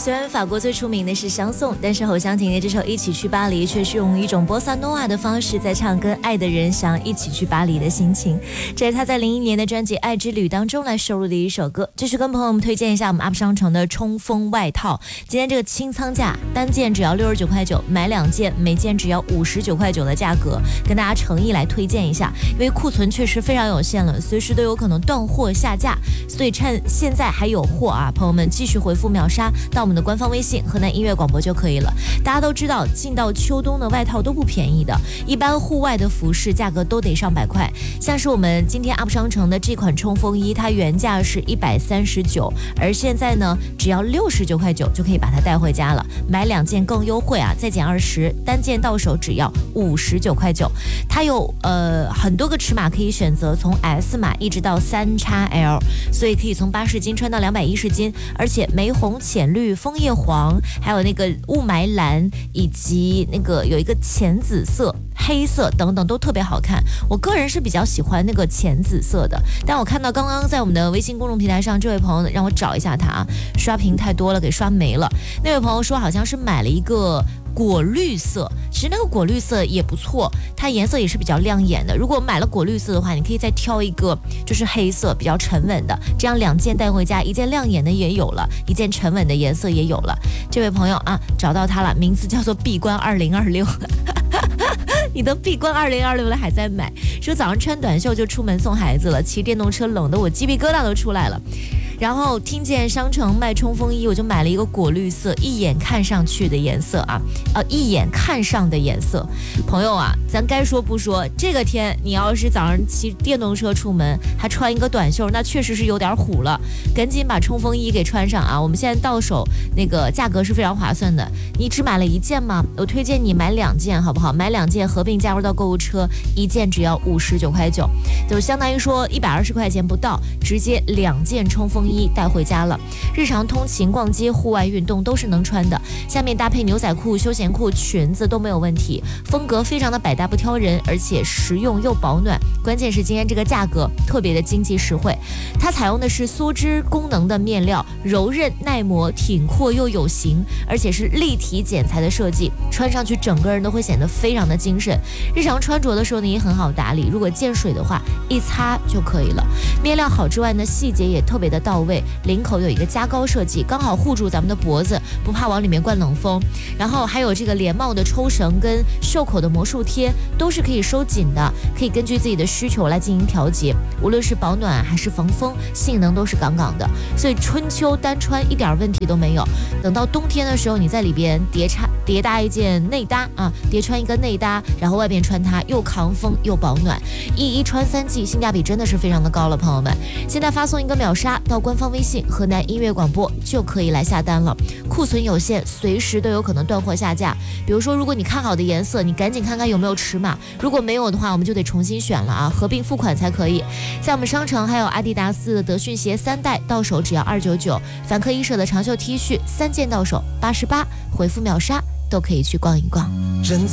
虽然法国最出名的是香颂，但是侯湘婷的这首《一起去巴黎》却是用一种波萨诺瓦的方式在唱跟爱的人想一起去巴黎的心情。这是他在01年的专辑《爱之旅》当中来收录的一首歌。继续跟朋友们推荐一下我们 UP 商城的冲锋外套，今天这个清仓价单件只要69.9块，买2件每件只要59.9块的价格，跟大家诚意来推荐一下，因为库存确实非常有限了，随时都有可能断货下架，所以趁现在还有货啊，朋友们继续回复秒杀到我们的官方微信河南音乐广播就可以了。大家都知道进到秋冬的外套都不便宜的，一般户外的服饰价格都得上百块，像是我们今天 UP 商城的这款冲锋衣，它原价是139，而现在呢只要69.9块就可以把它带回家了，买2件更优惠啊，再减20，单件到手只要59.9块。它有很多个尺码可以选择，从 S 码一直到3XL， 所以可以从80斤穿到210斤，而且玫红、浅绿、枫叶黄，还有那个雾霾蓝，以及那个有一个浅紫色、黑色等等都特别好看。我个人是比较喜欢那个浅紫色的，但我看到刚刚在我们的微信公众平台上，这位朋友让我找一下他啊，刷屏太多了给刷没了。那位朋友说好像是买了一个果绿色，其实那个果绿色也不错，它颜色也是比较亮眼的。如果买了果绿色的话，你可以再挑一个就是黑色比较沉稳的，这样2件带回家，一件亮眼的也有了，一件沉稳的颜色也有了。这位朋友啊，找到他了，名字叫做闭关2026。你都闭关2026了还在买，说早上穿短袖就出门送孩子了，骑电动车冷的我鸡皮疙瘩都出来了。然后听见商城卖冲锋衣，我就买了一个果绿色，一眼看上去的颜色啊，一眼看上的颜色。朋友啊，咱该说不说，这个天你要是早上骑电动车出门，还穿一个短袖，那确实是有点虎了。赶紧把冲锋衣给穿上啊！我们现在到手那个价格是非常划算的。你只买了1件吗？我推荐你买2件，好不好？买2件合并加入到购物车，一件只要59.9块，就相当于说120块钱不到，直接2件冲锋衣带回家了。日常通勤、逛街、户外运动都是能穿的，下面搭配牛仔裤、休闲裤、裙子都没有问题，风格非常的百搭不挑人，而且实用又保暖。关键是今天这个价格特别的经济实惠，它采用的是梭织功能的面料，柔韧耐磨，挺阔又有型，而且是立体剪裁的设计，穿上去整个人都会显得非常的精神。日常穿着的时候呢也很好打理，如果见水的话一擦就可以了。面料好之外呢，细节也特别的到位，领口有一个加高设计，刚好护住咱们的脖子，不怕往里面灌冷风。然后还有这个连帽的抽绳跟袖口的魔术贴都是可以收紧的，可以根据自己的需求来进行调节，无论是保暖还是防风，性能都是杠杠的，所以春秋单穿一点问题都没有。等到冬天的时候，你在里边叠搭一件内搭啊，叠穿一个内搭，然后外边穿它又抗风又保暖，一穿3季，性价比真的是非常的高了，朋友们。现在发送一个秒杀到官方微信河南音乐广播就可以来下单了，库存有限，随时都有可能断货下架。比如说如果你看好的颜色，你赶紧看看有没有尺码，如果没有的话我们就得重新选了啊，合并付款才可以。在我们商城还有阿迪达斯的德训鞋3代到手只要299，凡客衣舍的长袖 T 恤3件到手88，回复秒杀都可以去逛一逛。 人在